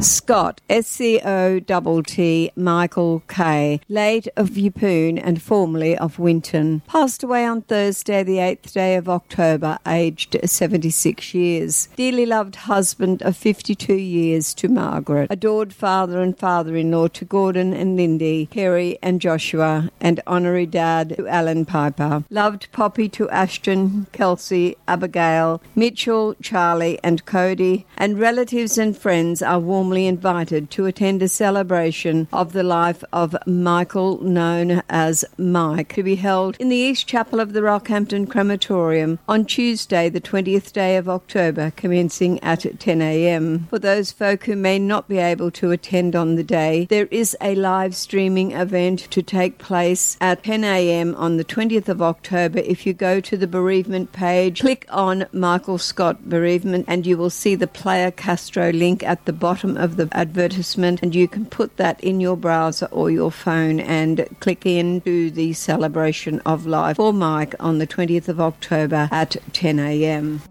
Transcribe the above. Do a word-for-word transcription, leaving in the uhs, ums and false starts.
Scott, S C O T T, Michael K., late of Yeppoon and formerly of Winton, passed away on Thursday, the eighth day of October, aged seventy-six years. Dearly loved husband of fifty-two years to Margaret. Adored father and father-in-law to Gordon and Lindy, Kerry and Joshua, and honorary dad to Alan Piper. Loved Poppy to Ashton, Kelsey, Abigail, Mitchell, Charlie and Cody, and relatives and friends are warmly invited to attend a celebration of the life of Michael, known as Mike, to be held in the East Chapel of the Rockhampton Crematorium on Tuesday, the twentieth day of October, commencing at ten a.m. For those folk who may not be able to attend on the day, there is a live streaming event to take place at ten a.m. on the twentieth of October. If you go to the bereavement page, click on Michael Scott Bereavement, and you will see the Player Castro link at the bottom of the advertisement, and you can put that in your browser or your phone and click into the celebration of life for Mike on the twentieth of October at ten a.m.